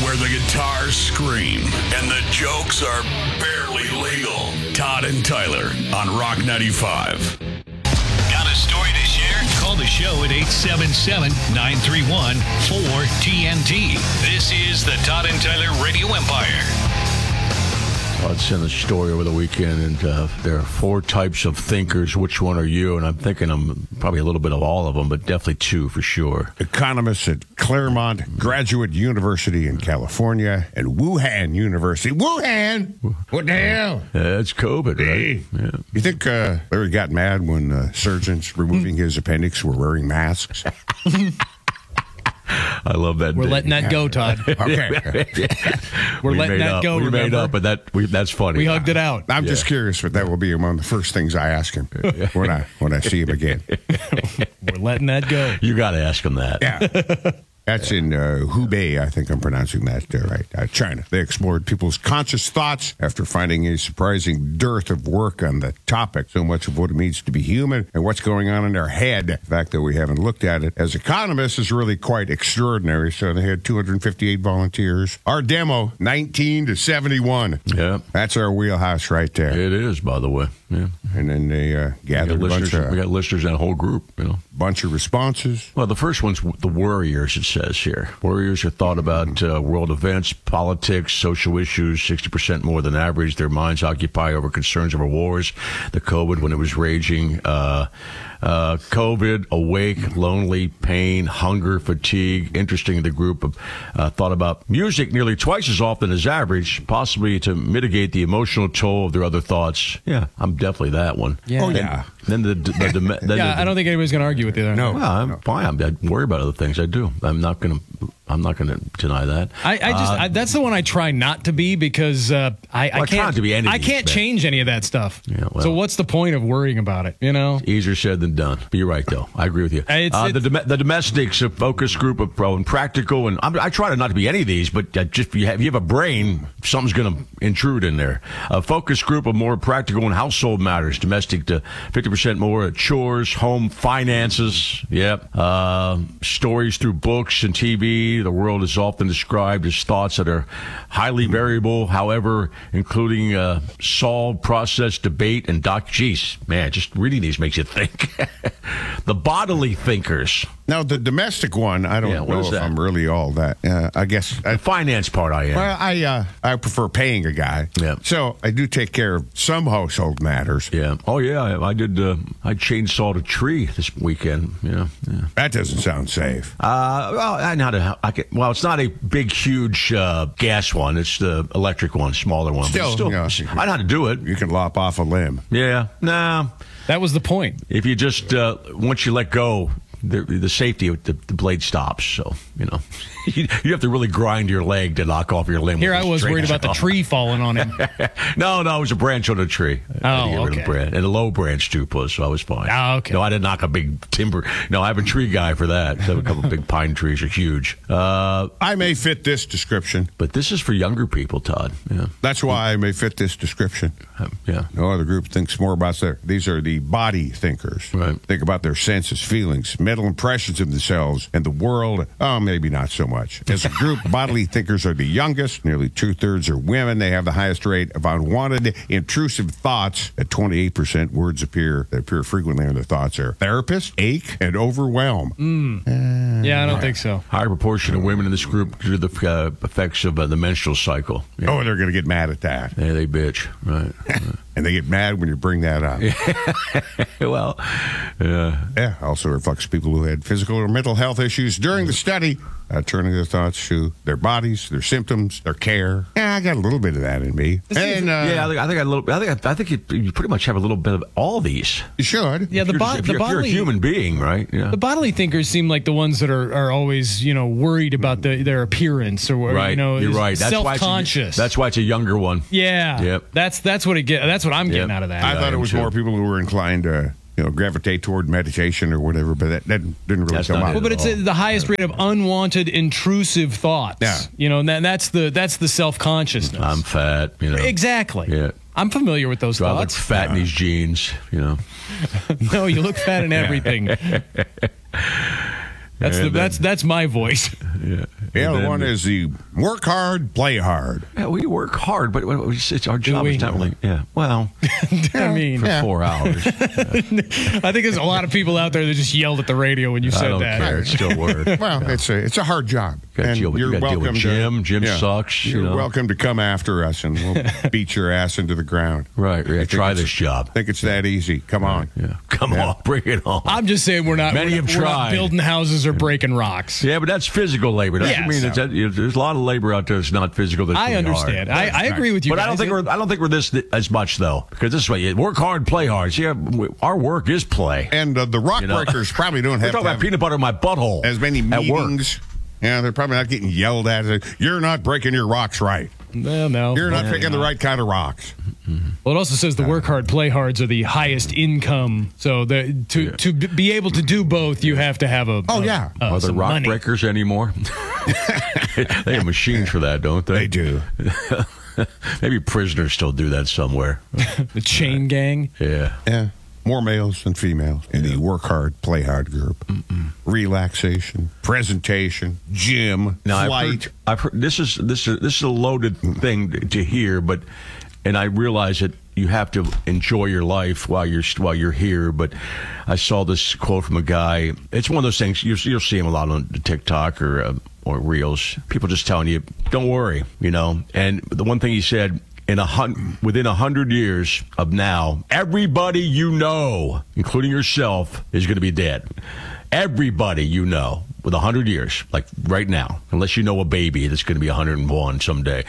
where the guitars scream and the jokes are barely legal. Todd and Tyler on Rock 95. Got a story to share? Call the show at 877-931-4TNT. This is the Todd and Tyler Radio Empire. I sent a story over the weekend, and there are 4 types of thinkers. Which one are you? And I'm thinking I'm probably a little bit of all of them, but definitely 2 for sure. Economist at Claremont Graduate University in California and Wuhan University. Wuhan? What the hell? It's COVID, right? Yeah. You think Larry got mad when surgeons removing his appendix were wearing masks? I love that. We're letting that go, Todd. Okay. We're letting that go. We made remember? up, but that's funny. We hugged it out. I'm just curious, but that will be one of the first things I ask him when I see him again. We're letting that go. You got to ask him that. Yeah. That's in Hubei, I think I'm pronouncing that right. China. They explored people's conscious thoughts after finding a surprising dearth of work on the topic. So much of what it means to be human and what's going on in their head. The fact that we haven't looked at it as economists is really quite extraordinary. So they had 258 volunteers. Our demo, 19 to 71. Yeah. That's our wheelhouse right there. It is, by the way. Yeah. And then they gathered we got listeners in a whole group, bunch of responses. Well, the first one's the worriers, it says here. Worriers are thought about world events, politics, social issues, 60% more than average. Their minds occupy over concerns over wars, the COVID when it was raging, COVID, awake, lonely, pain, hunger, fatigue. Interesting, the group of, thought about music nearly twice as often as average, possibly to mitigate the emotional toll of their other thoughts. Yeah, I'm definitely that one. Yeah. Oh, yeah. Then I don't think anybody's going to argue with you there. No. Well, I'm fine. I worry about other things. I do. I'm not going to deny that. That's the one I try not to be because I try can't not to be any of I these, can't man. change any of that stuff. Yeah, well. So what's the point of worrying about it? Easier said than done. But you're right, though. I agree with you. The domestics, a focus group of pro and practical, and I try to not to be any of these, but just if you have a brain, something's going to intrude in there. A focus group of more practical and household matters, domestic to 50% more at chores, home finances. Yep. Stories through books and TV. The world is often described as thoughts that are highly variable, however, including solve, process, debate, and Geez, man, just reading these makes you think. The bodily thinkers. Now, the domestic one, I don't know if I'm really all that. I guess. The finance part I am. Well, I prefer paying a guy. Yeah. So I do take care of some household matters. Yeah. Oh, yeah. I did. I chainsawed a tree this weekend. Yeah. That doesn't sound safe. Well, it's not a big, huge gas one. It's the electric one, smaller one. Still I know how to do it. You can lop off a limb. Yeah. Nah. That was the point. If you just once you let go, the safety of the blade stops. So you have to really grind your leg to knock off your limb. Here I was worried about the tree falling on him. No, it was a branch on a tree. Okay. And a low branch too, so I was fine. Oh, okay. No, I didn't knock a big timber. No, I have a tree guy for that. I have a couple of big pine trees are huge. I may fit this description. But this is for younger people, Todd. Yeah. That's why I may fit this description. Yeah. No other group thinks more about these are the body thinkers. Right. Think about their senses, feelings, mental impressions of themselves and the world. Oh, maybe not so much. As a group, bodily thinkers are the youngest. Nearly 2/3 are women. They have the highest rate of unwanted, intrusive thoughts. At 28%, words appear frequently in their thoughts are therapist, ache, and overwhelm. Yeah, I don't think so. Higher proportion of women in this group due to the effects of the menstrual cycle. Yeah. Oh, they're going to get mad at that. Yeah, they bitch. Right. And they get mad when you bring that up. Well, yeah. Yeah, also reflects people who had physical or mental health issues during the study, turning their thoughts to their bodies, their symptoms, their care. Yeah, I got a little bit of that in me. And I think you pretty much have a little bit of all these. You should. Yeah, If you're a human being, right? Yeah. The bodily thinkers seem like the ones that are always, worried about their appearance or right. You're right. That's self-conscious. That's why it's a younger one. Yeah. Yep. That's what I'm getting out of that. I thought it was more people who were inclined to gravitate toward meditation or whatever, but that didn't really come up. Well, but it's the highest rate of unwanted, intrusive thoughts. Yeah. And that's the self-consciousness. I'm fat. Exactly. Yeah. I'm familiar with those I look thoughts. fat in these jeans. No, you look fat in everything. That's my voice. The other one is the work hard, play hard. Yeah, we work hard, but it's our job is not really. Yeah, well, I mean, for 4 hours. I think there's a lot of people out there that just yelled at the radio when you said I don't that. care. It's still work. Well, it's a hard job. And you're welcome to Jim. Jim sucks. You're welcome to come after us, and we'll beat your ass into the ground. Right. Yeah, try this job. I think it's that easy. Come on. Yeah. Come on. Bring it on. I'm just saying we're not building houses or breaking rocks. Yeah, but that's physical labor. Doesn't mean there's a lot of labor out there that's not physical. That's I understand. I agree with you. But guys. I don't think we're this as much though, because this way, work hard, play hard. See, our work is play. And the rock breakers probably don't have. We're talking about peanut butter in my butthole. As many meetings. At work. Yeah, they're probably not getting yelled at. You're not breaking your rocks right. No. You're not picking the right kind of rocks. Well, it also says the work hard, play hards are the highest income. So to be able to do both, you have to have Are the rock money. breakers anymore? They have machines for that, don't they? They do. Maybe prisoners still do that somewhere. The chain gang. Yeah. More males than females in the work hard, play hard group. Relaxation, presentation, gym, flight. I've heard this is a loaded thing to hear, and I realize that you have to enjoy your life while you're here. But I saw this quote from a guy. It's one of those things you'll see him a lot on TikTok or Reels. People just telling you, "Don't worry," And the one thing he said. Within 100 years of now, everybody you know, including yourself, is going to be dead. Everybody you know, with 100 years, like right now, unless you know a baby that's going to be 101 someday.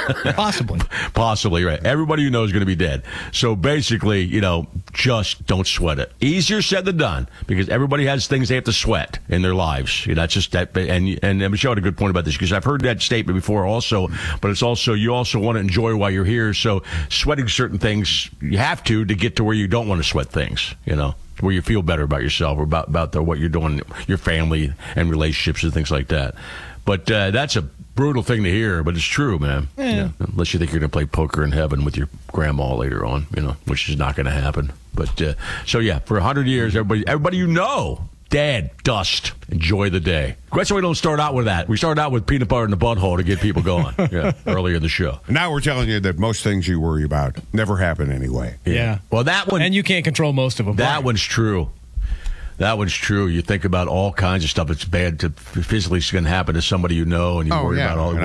Possibly, right. Everybody you know is going to be dead. So basically, just don't sweat it. Easier said than done, because everybody has things they have to sweat in their lives. That's just that. And Michelle had a good point about this, because I've heard that statement before also, but it's also, you also want to enjoy while you're here. So sweating certain things, you have to get to where you don't want to sweat things, where you feel better about yourself or about what you're doing, your family and relationships and things like that. But that's a brutal thing to hear, but it's true, man. Yeah. Unless you think you're going to play poker in heaven with your grandma later on, which is not going to happen. But for 100 years, everybody you know, dead, dust. Enjoy the day. That's why we don't start out with that. We start out with peanut butter in the butthole to get people going. Earlier in the show. Now we're telling you that most things you worry about never happen anyway. Yeah. Well, that one, and you can't control most of them. That one's true. That one's true. You think about all kinds of stuff that's bad to physically going to happen to somebody you know, and you worry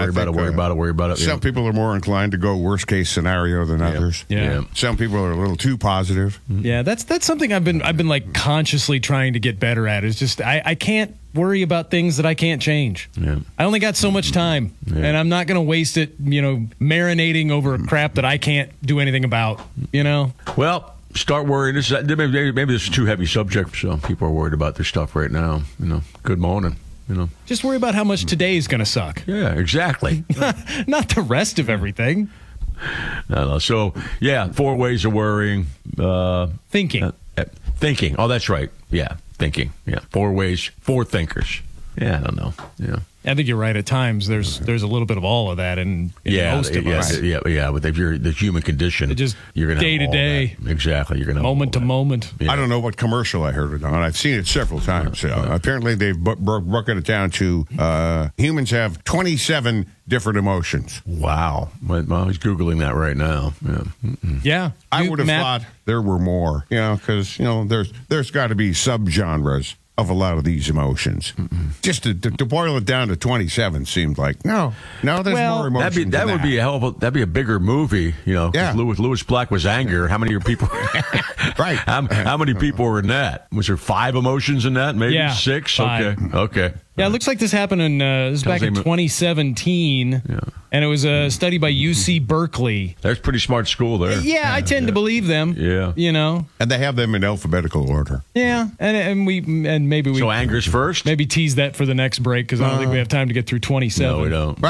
about it. Some people are more inclined to go worst case scenario than others. Yeah. Some people are a little too positive. Yeah, that's something I've been like consciously trying to get better at. Is just I can't worry about things that I can't change. Yeah. I only got so much time, and I'm not going to waste it, marinating over crap that I can't do anything about. Well. Start worrying. Maybe this is a too heavy subject for some people. Are worried about their stuff right now. Good morning. Just worry about how much today is going to suck. Yeah, exactly. Not the rest of everything. No. So 4 ways of worrying. Thinking. Thinking. Oh, that's right. Yeah, thinking. Yeah, 4 ways. 4 thinkers. Yeah, I don't know. Yeah. I think you're right. At times, there's a little bit of all of that in most of us. Yeah. But if you're the human condition, you're going to day to day. Exactly. You're going to moment to moment. Yeah. I don't know what commercial I heard it on. I've seen it several times. Apparently, they've broken it down to humans have 27 different emotions. Wow. Well, he's Googling that right now. Yeah. Yeah. I would have thought there were more. Because there's got to be subgenres of a lot of these emotions. Just to boil it down to 27 seemed like no. There's more emotions. That'd be a bigger movie, because Lewis Black was anger. How many people? Right. How many people were in that? Was there 5 emotions in that? Maybe 6. 5. Okay. Yeah, it looks like this happened back in 2017, and it was a study by UC Berkeley. There's pretty smart school there. Yeah, I tend to believe them. Yeah, and they have them in alphabetical order. Yeah, and maybe we so anger's first. Maybe tease that for the next break, because I don't think we have time to get through 27. No, we don't. Right. No.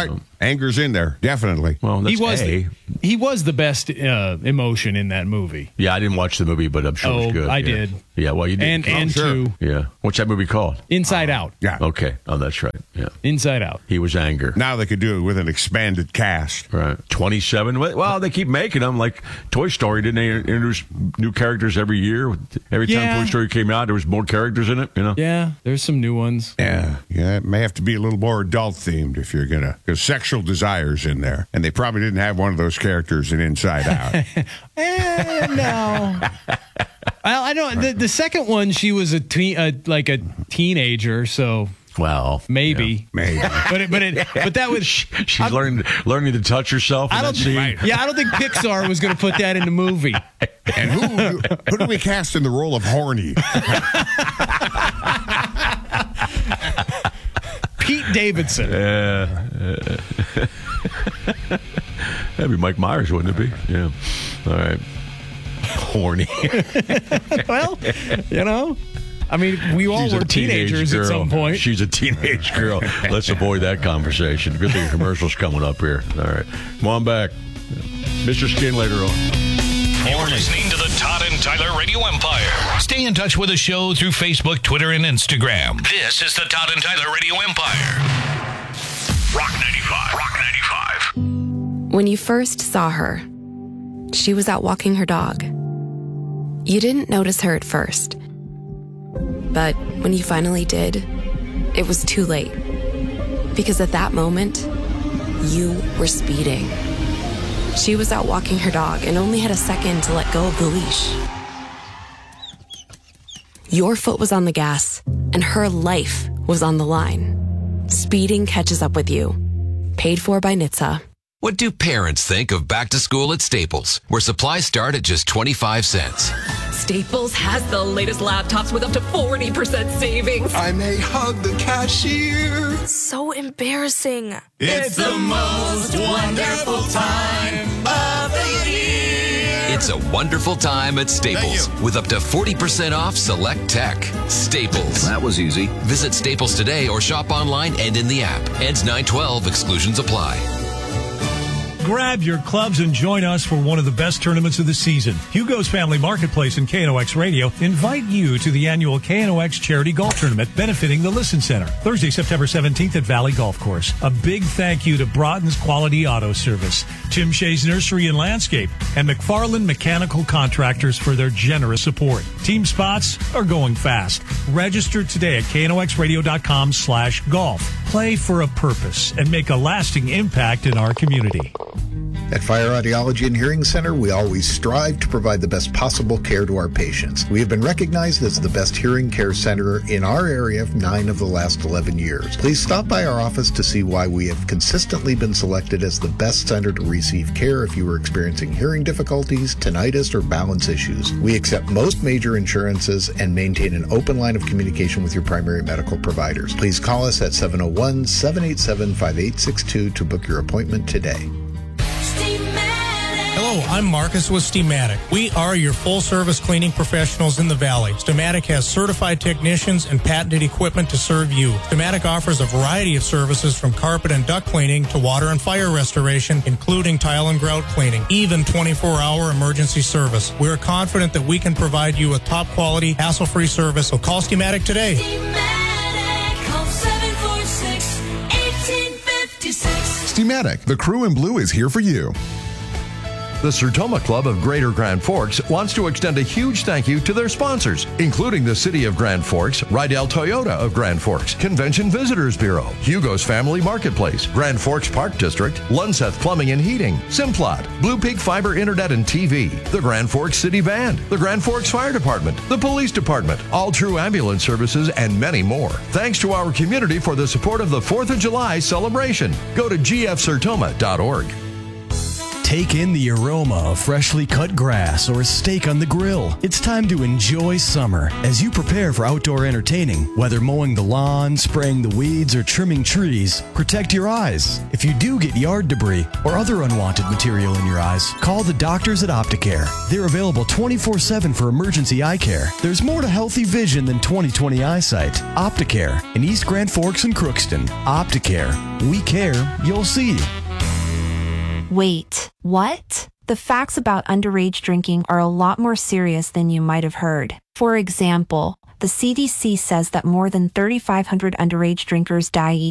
Anger's in there, definitely. Well, that's he was the best emotion in that movie. Yeah, I didn't watch the movie, but I'm sure it was good. I did. Yeah, well, you did. And sure. 2. Yeah. What's that movie called? Inside Out. Yeah. Okay. Oh, that's right. Yeah. Inside Out. He was Anger. Now they could do it with an expanded cast. Right. 27. Well, they keep making them. Like Toy Story, didn't they introduce new characters every year? Every time Toy Story came out, there was more characters in it, you know? Yeah, there's some new ones. Yeah. Yeah, it may have to be a little more adult-themed if you're going to... Because sexual desire's in there. And they probably didn't have one of those characters in Inside Out. No. Well, I know the second one. She was a teenager, so maybe. But that was she's learning to touch herself. I don't think Pixar was going to put that in the movie. And who do we cast in the role of Horny? Pete Davidson. That'd be Mike Myers, wouldn't it be? Yeah. All right. Horny. Well, I mean, we all were teenagers at some point. She's a teenage girl. Let's avoid that conversation. Good thing a commercial's coming up here. All right. Come on back. Mr. Skin later on. You're listening to the Todd and Tyler Radio Empire. Stay in touch with the show through Facebook, Twitter, and Instagram. This is the Todd and Tyler Radio Empire. Rock 95. Rock 95. When you first saw her, she was out walking her dog. You didn't notice her at first. But when you finally did, it was too late. Because at that moment, you were speeding. She was out walking her dog and only had a second to let go of the leash. Your foot was on the gas, and her life was on the line. Speeding catches up with you. Paid for by NHTSA. What do parents think of back to school at Staples, where supplies start at just 25 cents? Staples has the latest laptops with up to 40% savings. I may hug the cashier. So embarrassing. It's the most wonderful time of the year. It's a wonderful time at Staples with up to 40% off select tech. Staples. That was easy. Visit Staples today or shop online and in the app. Ends 9/12. Exclusions apply. Grab your clubs and join us for one of the best tournaments of the season. Hugo's Family Marketplace and KNOX Radio invite you to the annual KNOX Charity Golf Tournament benefiting the Listen Center. Thursday, September 17th at Valley Golf Course. A big thank you to Broughton's Quality Auto Service, Tim Shea's Nursery and Landscape, and McFarland Mechanical Contractors for their generous support. Team spots are going fast. Register today at knoxradio.com/golf. Play for a purpose and make a lasting impact in our community. At Fire Audiology and Hearing Center, we always strive to provide the best possible care to our patients. We have been recognized as the best hearing care center in our area for 9 of the last 11 years. Please stop by our office to see why we have consistently been selected as the best center to receive care if you are experiencing hearing difficulties, tinnitus, or balance issues. We accept most major insurances and maintain an open line of communication with your primary medical providers. Please call us at 701-787-5862 to book your appointment today. Hello, I'm Marcus with Steamatic. We are your full-service cleaning professionals in the Valley. Steamatic has certified technicians and patented equipment to serve you. Steamatic offers a variety of services from carpet and duct cleaning to water and fire restoration, including tile and grout cleaning, even 24-hour emergency service. We're confident that we can provide you with top-quality, hassle-free service, so call Steamatic today. Steamatic, call 746-1856. Steamatic, the crew in blue is here for you. The Sertoma Club of Greater Grand Forks wants to extend a huge thank you to their sponsors, including the City of Grand Forks, Rydell Toyota of Grand Forks, Convention Visitors Bureau, Hugo's Family Marketplace, Grand Forks Park District, Lunseth Plumbing and Heating, Simplot, Blue Peak Fiber Internet and TV, the Grand Forks City Band, the Grand Forks Fire Department, the Police Department, All True Ambulance Services, and many more. Thanks to our community for the support of the 4th of July celebration. Go to gfsertoma.org. Take in the aroma of freshly cut grass or a steak on the grill. It's time to enjoy summer as you prepare for outdoor entertaining. Whether mowing the lawn, spraying the weeds, or trimming trees, protect your eyes. If you do get yard debris or other unwanted material in your eyes, call the doctors at Opticare. They're available 24/7 for emergency eye care. There's more to healthy vision than 20/20 eyesight. Opticare in East Grand Forks and Crookston. Opticare. We care, you'll see. Wait, what? The facts about underage drinking are a lot more serious than you might have heard. For example, the CDC says that more than 3,500 underage drinkers die